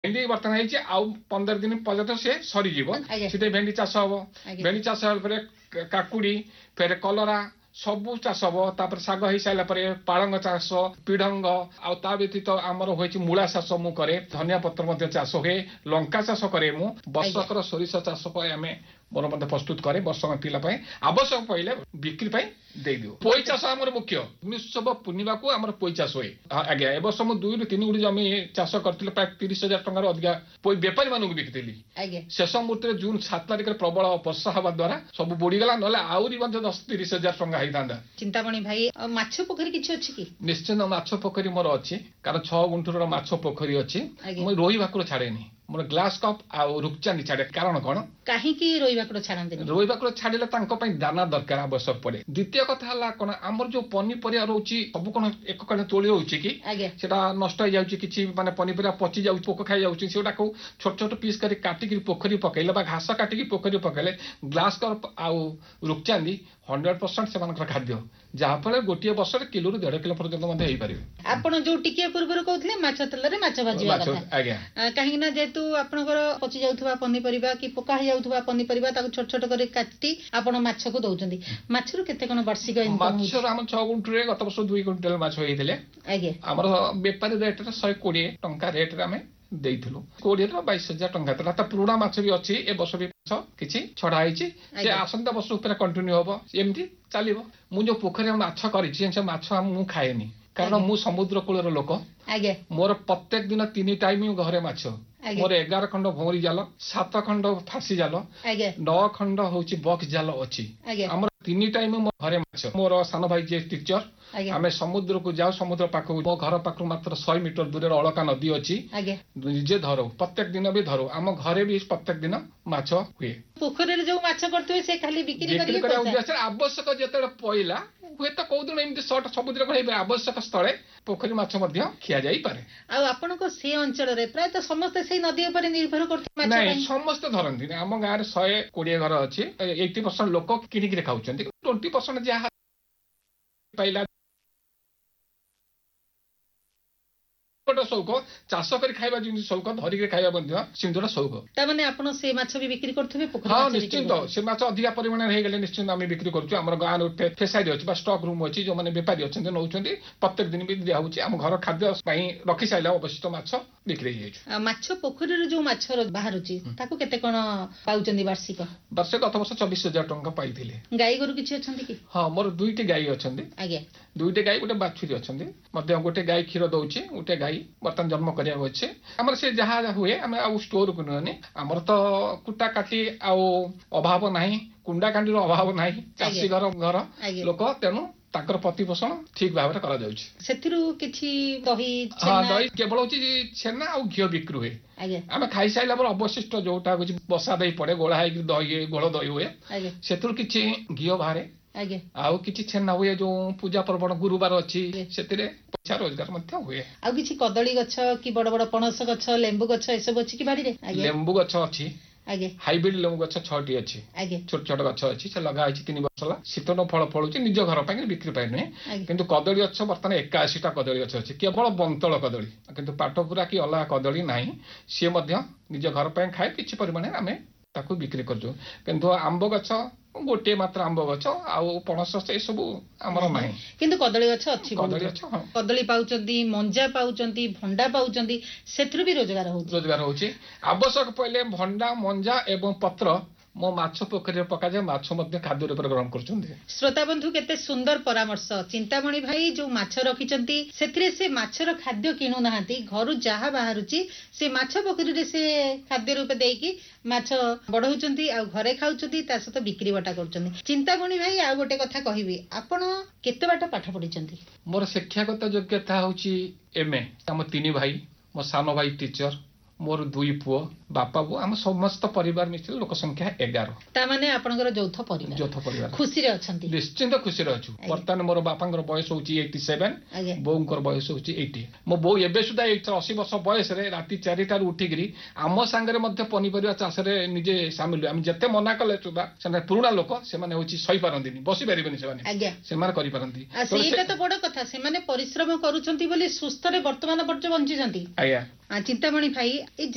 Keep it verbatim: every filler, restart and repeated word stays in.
ଭେଣ୍ଡି ବର୍ତ୍ତମାନ ହେଇଛି ଆଉ ପନ୍ଦର ଦିନ ପର୍ଯ୍ୟନ୍ତ ସେ ସରିଯିବ ସେଠି ଭେଣ୍ଡି ଚାଷ ହବ ଭେଣ୍ଡି ଚାଷ ହେଲା ପରେ କାକୁଡି ଫେରେ କଲରା ସବୁ ଚାଷ ହବ ତାପରେ ଶାଗ ହେଇସାରିଲା ପରେ ପାଳଙ୍ଗ ଚାଷ ପିଢଙ୍ଗ ଆଉ ତା ବ୍ୟତୀତ ଆମର ହୋଇଛି ମୂଳା ଚାଷ ମୁଁ କରେ ଧନିଆ ପତ୍ର ମଧ୍ୟ ଚାଷ ହୁଏ ଲଙ୍କା ଚାଷ କରେ ମୁଁ ବର୍ଷକର ସୋରିଷ ଚାଷ ପାଇଁ ଆମେ ମୋର ମଧ୍ୟ ପ୍ରସ୍ତୁତ କରେ ବର୍ଷ ପିଲା ପାଇଁ ଆବଶ୍ୟକ ପଇଲେ ବିକ୍ରି ପାଇଁ ଦେଇଦିଉ ପୋଇ ଚାଷ ଆମର ମୁଖ୍ୟ ଉତ୍ସବ ପୂର୍ଣ୍ଣିମାକୁ ଆମର ପୋଇ ଚାଷ ହୁଏ ଆଜ୍ଞା ଏ ବର୍ଷ ମୁଁ ଦୁଇରୁ ତିନି ଗୁଡ଼ି ଜମି ଚାଷ କରିଥିଲି ପ୍ରାୟ ତିରିଶ ହଜାର ଟଙ୍କାର ଅଧିକା ପୋଇ ବେପାରୀ ମାନଙ୍କୁ ବିକିଥିଲି ଶେଷ ମୁହୂର୍ତ୍ତରେ ଜୁନ ସାତ ତାରିଖରେ ପ୍ରବଳ ବର୍ଷା ହେବା ଦ୍ୱାରା ସବୁ ବୁଡ଼ିଗଲା ନହେଲେ ଆହୁରି ମଧ୍ୟ ଦଶ ତିରିଶ ହଜାର ଟଙ୍କା ହେଇଥାନ୍ତା। ଚିନ୍ତାମଣି ଭାଇ ମାଛ ପୋଖରୀ କିଛି ଅଛି କି? ନିଶ୍ଚିନ୍ତ ମାଛ ପୋଖରୀ ମୋର ଅଛି କାରଣ ଛଅ ଗୁଣ୍ଠର ମାଛ ପୋଖରୀ ଅଛି ମୁଁ ରୋହି ଭାକୁର ଛାଡେନି ମୋର ଗ୍ଲାସ କପ୍ ଆଉ ରୁକ୍ଚାନ୍ଦି ଛାଡେ କାରଣ କଣ କାହିଁକି ରୋହି ଭାକୁର ଛାଡନ୍ତି ରୋହି ଭାକୁର ଛାଡିଲେ ତାଙ୍କ ପାଇଁ ଦାନା ଦରକାର ଆବଶ୍ୟକ ପଡେ ଦ୍ୱିତୀୟ କଥା ହେଲା କଣ ଆମର ଯୋଉ ପନିପରିବା ରହୁଛି ସବୁ କଣ ଏକ କଣ ତୋଳି ରହୁଛି କି ସେଟା ନଷ୍ଟ ହେଇଯାଉଛି କିଛି ମାନେ ପନିପରିବା ପଚି ଯାଉଛି ପୋକ ଖାଇଯାଉଛି ସେଗୁଡାକୁ ଛୋଟ ଛୋଟ ପିସ୍ କରି କାଟିକି ପୋଖରୀ ପକେଇଲେ ବା ଘାସ କାଟିକି ପୋଖରୀ ପକେଇଲେ ଗ୍ଲାସ କପ୍ ଆଉ ରୁକ୍ଚାନ୍ଦି ହଣ୍ଡ୍ରେଡ ପରସେଣ୍ଟ ସେମାନଙ୍କର ଖାଦ୍ୟ ଯାହାଫଳରେ ଗୋଟିଏ ବର୍ଷରେ କିଲୋରୁ ଦେଢ କିଲୋ ପର୍ଯ୍ୟନ୍ତ ମଧ୍ୟ ହେଇପାରିବେ। ଆପଣ ଯୋଉ ଟିକେ ପୂର୍ବରୁ କହୁଥିଲେ ମାଛ ତେଲରେ ମାଛ ଭାଜିବା କଥା ଆଜ୍ଞା କାହିଁକି ନା ଯେହେତୁ ଆପଣଙ୍କର ପଚି ଯାଉଥିବା ପନିପରିବା କି ପୋକା ହେଇଯାଉଥିବା ପନିପରିବା ତାକୁ ଛୋଟ ଛୋଟ କରି କାଟି ଆପଣ ମାଛକୁ ଦଉଛନ୍ତି ମାଛରୁ କେତେ କଣ ବାର୍ଷିକ ମାଛରୁ ଆମ ଛଅ ଗୁଣ୍ଠରେ ଗତ ବର୍ଷ ଦୁଇ କୁଇଣ୍ଟାଲ ମାଛ ହେଇଥିଲେ ଆଜ୍ଞା ଆମର ବେପାରୀ ରେଟରେ ଶହେ କୋଡିଏ ଟଙ୍କା ରେଟରେ ଆମେ ଦେଇଥିଲୁ କୋଡିଏ ରୁ ବାଇଶ ହଜାର ଟଙ୍କା ଥିଲା ତା ପୁରୁଣା ମାଛ ବି ଅଛି ଏ ବର୍ଷ ବି ମାଛ କିଛି ଛଡା ହେଇଛି ସେ ଆସନ୍ତା ବର୍ଷ ଉପରେ କଣ୍ଟିନ୍ୟୁ ହବ ଏମିତି ଚାଲିବ। ମୁଁ ଯୋଉ ପୋଖରୀରେ ମାଛ କରିଛି ସେ ମାଛ ମୁଁ ଖାଏନି କାରଣ ମୁଁ ସମୁଦ୍ର କୂଳର ଲୋକ ମୋର ପ୍ରତ୍ୟେକ ଦିନ ତିନି ଟାଇମ ଘରେ ମାଛ ମୋର ଏଗାର ଖଣ୍ଡ ଭଉଁରୀ ଜାଲ ସାତ ଖଣ୍ଡ ଫାସି ଜାଲ ନଅ ଖଣ୍ଡ ହଉଛି ବକ୍ସ ଜାଲ ଅଛି ଆମର ତିନି ଟାଇମ ମୋ ଘରେ ମାଛ ମୋର ସାନ ଭାଇ ଯିଏ ଟିଚର ଆମେ ସମୁଦ୍ରକୁ ଯାଉ ସମୁଦ୍ର ପାଖକୁ ମୋ ଘର ପାଖରୁ ମାତ୍ର ଶହେ ମିଟର ଦୂରରେ ଅଳକା ନଦୀ ଅଛି ନିଜେ ଧରୁ ପ୍ରତ୍ୟେକ ଦିନ ବି ଧରୁ ଆମ ଘରେ ବି ପ୍ରତ୍ୟେକ ଦିନ ମାଛ ହୁଏ। ପୋଖରୀରେ ଯୋଉ ମାଛ କରୁଥିବେ ସେ ଖାଲି ବିକ୍ରି କରିବା ଉଦ୍ଦେଶ୍ୟରେ ଆବଶ୍ୟକ ଯେତେବେଳେ ପଇଲା ହୁଏତ କୋଉଦିନ ଏମିତି ସର୍ଟ ସବୁଦିନ ହେଇପାରେ ଆବଶ୍ୟକ ସ୍ଥଳେ ପୋଖରୀ ମାଛ ମଧ୍ୟ ଖିଆ ଯାଇପାରେ। ଆଉ ଆପଣଙ୍କ ସେ ଅଞ୍ଚଳରେ ପ୍ରାୟତଃ ସମସ୍ତେ ସେଇ ନଦୀ ଉପରେ ନିର୍ଭର କରୁଛନ୍ତି ନାଇଁ ସମସ୍ତେ ଧରନ୍ତିନି ଆମ ଗାଁରେ ଶହେ କୋଡିଏ ଘର ଅଛି ଏଇଟି ପରସେଣ୍ଟ ଲୋକ କିଣିକିରି ଖାଉଛନ୍ତି ଟ୍ୱେଣ୍ଟି ପରସେଣ୍ଟ ଯାହା ପାଇଲା ସୌକ ଚାଷ କରି ଖାଇବା ଜିନିଷ ସୌକ ଧରିକି ଖାଇବା ମଧ୍ୟ ସିନ୍ଦୁର ସୌକ ତାମାନେ ଆପଣ ସେ ମାଛ ବି ବିକ୍ରି କରୁଥିବେ ହଁ ନିଶ୍ଚିନ୍ତ ସେ ମାଛ ଅଧିକା ପରିମାଣରେ ହେଇଗଲେ ନିଶ୍ଚିନ୍ତ ଆମେ ବିକ୍ରି କରୁଛୁ ଆମର ଗାଁରେ ଗୋଟେ ଫେସାରୀ ଅଛି ବା ଷ୍ଟକ୍ ରୁମ୍ ଅଛି ଯୋଉମାନେ ବେପାରୀ ଅଛନ୍ତି ନଉଛନ୍ତି ପ୍ରତ୍ୟେକ ଦିନ ବି ଦିଆ ହଉଛି ଆମ ଘର ଖାଦ୍ୟ ପାଇଁ ରଖି ସାରିଲା ଅବଶିଷ୍ଟ ମାଛ ବିକ୍ରି ହେଇଯାଇଛି। ମାଛ ପୋଖରୀରେ ଯୋଉ ମାଛ ବାହାରୁଛି ତାକୁ କେତେ କଣ ପାଉଛନ୍ତି ବାର୍ଷିକ? ବର୍ଷେ ଗତ ବର୍ଷ ଚବିଶ ହଜାର ଟଙ୍କା ପାଇଥିଲେ। ଗାଈ ଗୋରୁ କିଛି ଅଛନ୍ତି କି? ହଁ ମୋର ଦୁଇଟି ଗାଈ ଅଛନ୍ତି ଆଜ୍ଞା ଦୁଇଟି ଗାଈ ଗୋଟେ ବାଛୁରୀ ଅଛନ୍ତି ମଧ୍ୟ ଗୋଟେ ଗାଈ କ୍ଷୀର ଦଉଛି ଗୋଟେ ଗାଈ ବର୍ତ୍ତମାନ ଜନ୍ମ କରିବାକୁ ଅଛି ଆମର ସେ ଯାହା ହୁଏ ଆମେ ଆଉ ଷ୍ଟୋରକୁ ନୁହଁନି ଆମର ତ କୁଟା କାଟି ଆଉ ଅଭାବ ନାହିଁ କୁଣ୍ଡା କାଣ୍ଡିର ଅଭାବ ନାହିଁ ଚାଷୀ ଘର ଘର ଲୋକ ତେଣୁ ତାଙ୍କର ପ୍ରତିପୋଷଣ ଠିକ ଭାବରେ କରାଯାଉଛି ସେଥିରୁ କିଛି ଦହି ଦହି କେବଳ ହଉଛି ଛେନା ଆଉ ଘିଅ ବିକ୍ରି ହୁଏ ଆମେ ଖାଇସାରିଲା ପରେ ଅବଶିଷ୍ଟ ଯୋଉଟା ହଉଛି ବସା ଦେଇ ପଡେ ଗୋଳା ହେଇକି ଦହି ଗୋଳ ଦହି ହୁଏ ସେଥିରୁ କିଛି ଘିଅ ବାହାରେ ଆଉ କିଛି ଛେନା ହୁଏ ଯୋଉ ପୂଜା ପର୍ବଣ ଗୁରୁବାର ଅଛି ସେଥିରେ ପଇସା ରୋଜଗାର ମଧ୍ୟ ହୁଏ। ଆଉ କିଛି କଦଳୀ ଗଛ କି ବଡ ବଡ ପଣସ ଗଛ ଲେମ୍ବୁ ଗଛ ଏସବୁ ଅଛି କି ବାଡିରେ? ଲେମ୍ବୁ ଗଛ ଅଛି ହାଇବ୍ରିଡ ଲେମ୍ବୁ ଗଛ ଛଅଟି ଅଛି ଛୋଟ ଛୋଟ ଗଛ ଅଛି ସେ ଲଗା ହେଇଛି ତିନି ବର୍ଷ ହେଲା ଶୀତନ ଫଳ ଫଳୁଛି ନିଜ ଘର ପାଇଁ ବିକ୍ରି ପାଇଁ ନୁହେଁ କିନ୍ତୁ କଦଳୀ ଗଛ ବର୍ତ୍ତମାନ ଏକାଅଶୀଟା କଦଳୀ ଗଛ ଅଛି କେବଳ ବନ୍ତଳ କଦଳୀ କିନ୍ତୁ ପାଟପୁରା କି ଅଲଗା କଦଳୀ ନାହିଁ ସିଏ ମଧ୍ୟ ନିଜ ଘର ପାଇଁ ଖାଏ କିଛି ପରିମାଣରେ ଆମେ ତାକୁ ବିକ୍ରି କରୁଛୁ କିନ୍ତୁ ଆମ୍ବ ଗଛ ଗୋଟିଏ ମାତ୍ର ଆମ୍ବ ଗଛ ଆଉ ପଣସ ଏସବୁ ଆମର ନାହିଁ କିନ୍ତୁ କଦଳୀ ଗଛ ଅଛି କଦଳୀ ଗଛ କଦଳୀ ପାଉଛନ୍ତି ମଞ୍ଜା ପାଉଛନ୍ତି ଭଣ୍ଡା ପାଉଛନ୍ତି ସେଥିରୁ ବି ରୋଜଗାର ହଉଛି ରୋଜଗାର ହଉଛି ଆବଶ୍ୟକ ପଇଲେ ଭଣ୍ଡା ମଞ୍ଜା ଏବଂ ପତ୍ର ମୋ ମାଛ ପୋଖରୀରେ ପକାଯାଏ ମାଛ ମଧ୍ୟ ଖାଦ୍ୟ ରୂପରେ ଗ୍ରହଣ କରୁଛନ୍ତି। ଶ୍ରୋତା ବନ୍ଧୁ କେତେ ସୁନ୍ଦର ପରାମର୍ଶ ଚିନ୍ତାମଣି ଭାଇ ଯୋଉ ମାଛ ରଖିଛନ୍ତି ସେଥିରେ ସେ ମାଛର ଖାଦ୍ୟ କିଣୁନାହାନ୍ତି ଘରୁ ଯାହା ବାହାରୁଛି ସେ ମାଛ ପୋଖରୀରେ ସେ ଖାଦ୍ୟ ରୂପେ ଦେଇକି ମାଛ ବଢଉଛନ୍ତି ଆଉ ଘରେ ଖାଉଛନ୍ତି ତା ସହିତ ବିକ୍ରି ବଟା କରୁଛନ୍ତି। ଚିନ୍ତାମଣି ଭାଇ ଆଉ ଗୋଟେ କଥା କହିବି ଆପଣ କେତେ ବାଟ ପାଠ ପଢିଛନ୍ତି? ମୋର ଶିକ୍ଷାଗତ ଯୋଗ୍ୟତା ହଉଛି ଏମଏ ଆମ ତିନି ଭାଇ ମୋ ସାନ ଭାଇ ଟିଚର ମୋର ଦୁଇ ପୁଅ ବାପା ବୋଉ ଆମ ସମସ୍ତ ପରିବାର ମିଶିଲେ ଲୋକ ସଂଖ୍ୟା ଏଗାର ତାମାନେ ଆପଣଙ୍କର ଯୌଥ ପରିବାର ଯୌଥ ପରିବାର ଖୁସିରେ ଅଛନ୍ତି? ନିଶ୍ଚିନ୍ତ ଖୁସିରେ ଅଛୁ ବର୍ତ୍ତମାନ ମୋର ବାପାଙ୍କର ବୟସ ହଉଛି ଏଇଟି ସେଭେନ ବୋଉଙ୍କର ବୟସ ହଉଛି ଏଇଟି ମୋ ବୋଉ ଏବେ ସୁଦ୍ଧା ଅଶୀ ବର୍ଷ ବୟସରେ ରାତି ଚାରିଟାରୁ ଉଠିକିରି ଆମ ସାଙ୍ଗରେ ମଧ୍ୟ ପନିପରିବା ଚାଷରେ ନିଜେ ସାମିଲ ଆମେ ଯେତେ ମନା କଲେ ସୁଦ୍ଧା ସେମାନେ ପୁରୁଣା ଲୋକ ସେମାନେ ହଉଛି ସହିପାରନ୍ତିନି ବସି ପାରିବେନି ସେମାନେ ସେମାନେ କରିପାରନ୍ତି ସେଇଟା ତ ବଡ କଥା ସେମାନେ ପରିଶ୍ରମ କରୁଛନ୍ତି ବୋଲି ସୁସ୍ଥରେ ବର୍ତ୍ତମାନ ପର୍ଯ୍ୟନ୍ତ ବଞ୍ଚିଛନ୍ତି। ଆଜ୍ଞା ଚିନ୍ତାମଣି ଭାଇ